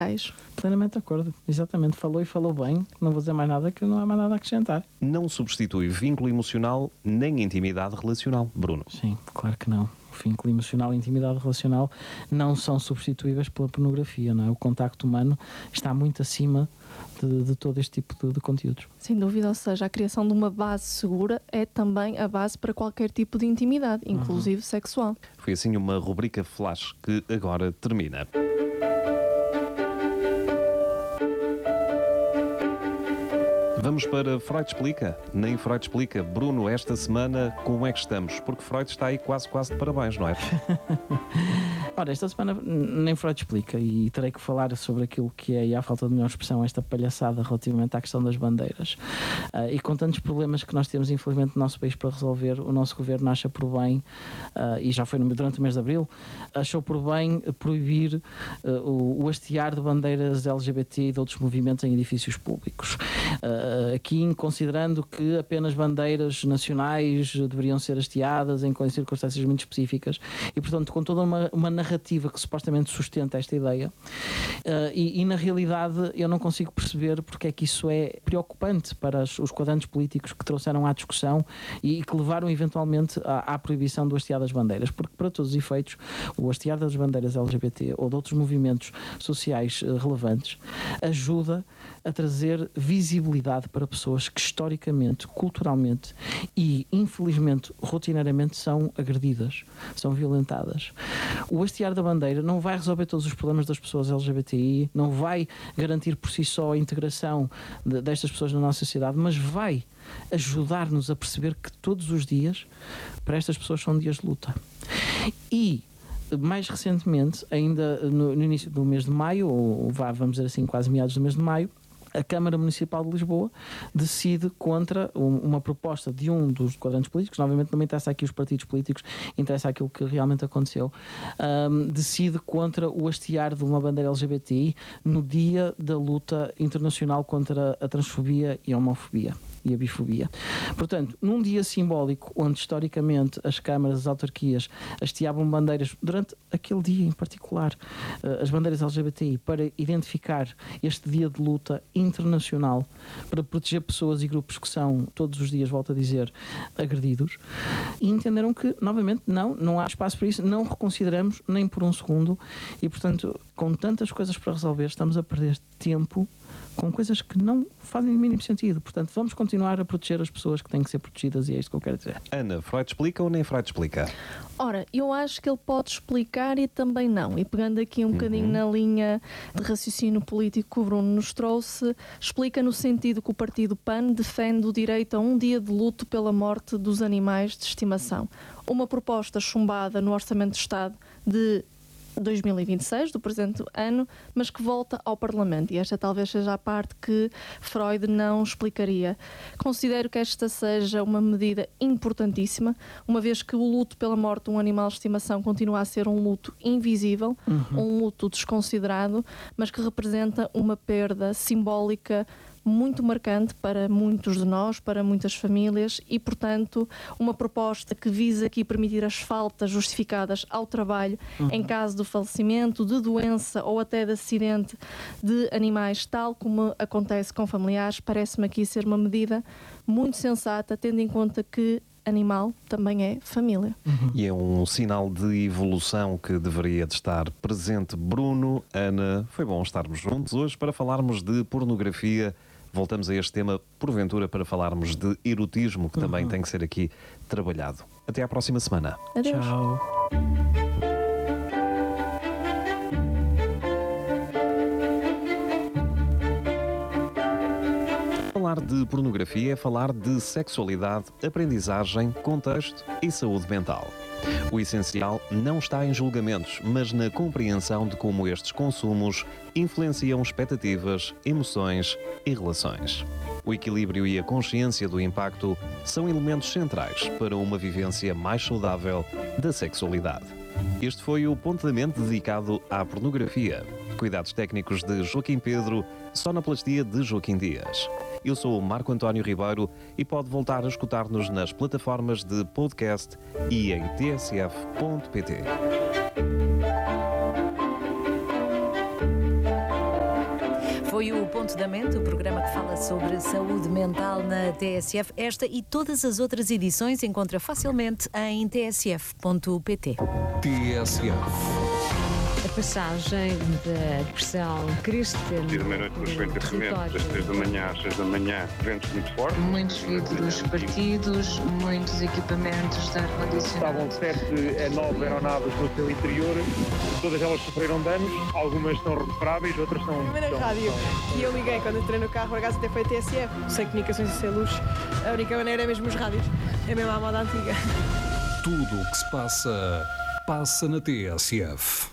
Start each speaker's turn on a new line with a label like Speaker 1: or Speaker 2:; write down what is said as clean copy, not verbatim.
Speaker 1: Plenamente de acordo, exatamente, falou e falou bem, não vou dizer mais nada, que não há mais nada a acrescentar.
Speaker 2: Não substitui vínculo emocional nem intimidade relacional, Bruno.
Speaker 1: Sim, claro que não. O vínculo emocional e a intimidade relacional não são substituíveis pela pornografia, não é? O contacto humano está muito acima de todo este tipo de conteúdos.
Speaker 3: Sem dúvida, ou seja, a criação de uma base segura é também a base para qualquer tipo de intimidade, inclusive sexual.
Speaker 2: Foi assim uma rubrica flash que agora termina. Vamos para Freud Explica. Nem Freud Explica. Bruno, esta semana como é que estamos? Porque Freud está aí quase de parabéns, não é?
Speaker 1: Ora, esta semana nem Freud explica e terei que falar sobre aquilo que é, e à falta de melhor expressão, esta palhaçada relativamente à questão das bandeiras. E com tantos problemas que nós temos, infelizmente, no nosso país para resolver, o nosso governo acha por bem, e já foi durante o mês de Abril, achou por bem proibir o hastear de bandeiras LGBT e de outros movimentos em edifícios públicos. Aqui, considerando que apenas bandeiras nacionais deveriam ser hasteadas em circunstâncias muito específicas e, portanto, com toda uma narrativa que supostamente sustenta esta ideia, e na realidade eu não consigo perceber porque é que isso é preocupante para os quadrantes políticos que trouxeram à discussão e que levaram eventualmente à proibição do hastear das bandeiras, porque para todos os efeitos o hastear das bandeiras LGBT ou de outros movimentos sociais relevantes ajuda a trazer visibilidade para pessoas que historicamente, culturalmente e infelizmente rotineiramente são agredidas, são violentadas. O hastear da bandeira não vai resolver todos os problemas das pessoas LGBTI, não vai garantir por si só a integração destas pessoas na nossa sociedade, mas vai ajudar-nos a perceber que todos os dias para estas pessoas são dias de luta. E mais recentemente, ainda no início do mês de maio, ou vamos dizer assim, quase meados do mês de maio, a Câmara Municipal de Lisboa decide contra uma proposta de um dos quadrantes políticos, novamente não me interessa aqui os partidos políticos, interessa aquilo que realmente aconteceu, decide contra o hastear de uma bandeira LGBTI no dia da luta internacional contra a transfobia e a homofobia e a bifobia. Portanto, num dia simbólico onde historicamente as câmaras, as autarquias hasteavam bandeiras durante aquele dia em particular, as bandeiras LGBTI, para identificar este dia de luta internacional para proteger pessoas e grupos que são todos os dias, volto a dizer, agredidos, e entenderam que, novamente, não há espaço para isso, não reconsideramos nem por um segundo e, portanto, com tantas coisas para resolver, estamos a perder tempo com coisas que não fazem o mínimo sentido. Portanto, vamos continuar a proteger as pessoas que têm que ser protegidas e é isto que eu quero dizer.
Speaker 2: Ana, Freud explica ou nem Freud explica?
Speaker 3: Ora, eu acho que ele pode explicar e também não. E pegando aqui um bocadinho na linha de raciocínio político que o Bruno nos trouxe, explica no sentido que o partido PAN defende o direito a um dia de luto pela morte dos animais de estimação. Uma proposta chumbada no Orçamento de Estado de 2026, do presente ano, mas que volta ao Parlamento. E esta talvez seja a parte que Freud não explicaria. Considero que esta seja uma medida importantíssima, uma vez que o luto pela morte de um animal de estimação continua a ser um luto invisível, um luto desconsiderado, mas que representa uma perda simbólica muito marcante para muitos de nós, para muitas famílias e, portanto, uma proposta que visa aqui permitir as faltas justificadas ao trabalho em caso de falecimento, de doença ou até de acidente de animais, tal como acontece com familiares, parece-me aqui ser uma medida muito sensata, tendo em conta que animal também é família.
Speaker 2: E é um sinal de evolução que deveria de estar presente. Bruno, Ana, foi bom estarmos juntos hoje para falarmos de pornografia. Voltamos a este tema, porventura, para falarmos de erotismo, que também tem que ser aqui trabalhado. Até à próxima semana.
Speaker 3: Adeus.
Speaker 1: Tchau.
Speaker 2: Falar de pornografia é falar de sexualidade, aprendizagem, contexto e saúde mental. O essencial não está em julgamentos, mas na compreensão de como estes consumos influenciam expectativas, emoções e relações. O equilíbrio e a consciência do impacto são elementos centrais para uma vivência mais saudável da sexualidade. Este foi o Pontamente dedicado à pornografia. Cuidados técnicos de Joaquim Pedro, sonoplastia de Joaquim Dias. Eu sou o Marco António Ribeiro e pode voltar a escutar-nos nas plataformas de podcast e em tsf.pt.
Speaker 4: Foi o Ponto da Mente, o programa que fala sobre saúde mental na TSF. Esta e todas as outras edições encontra facilmente em tsf.pt.
Speaker 5: TSF.
Speaker 6: A passagem da depressão cristã
Speaker 7: de meia-noite para os enterramentos, das 3 da manhã às 6 da manhã, ventos muito fortes.
Speaker 8: Muitos vidros partidos, muitos equipamentos de ar-condicionado.
Speaker 9: Estavam 7 a 9 aeronaves no seu interior, todas elas sofreram danos, algumas são recuperáveis, outras são...
Speaker 10: Primeira rádio que eu liguei quando entrei no carro, por acaso até foi TSF, sem comunicações e sem luz, a única maneira é mesmo os rádios, é mesmo a moda antiga.
Speaker 5: Tudo o que se passa, passa na TSF.